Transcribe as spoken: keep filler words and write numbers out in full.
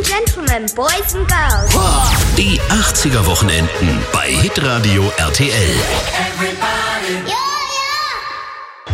Gentlemen, Boys and Girls. Die achtziger Wochenenden bei Hitradio R T L. Everybody. Yeah.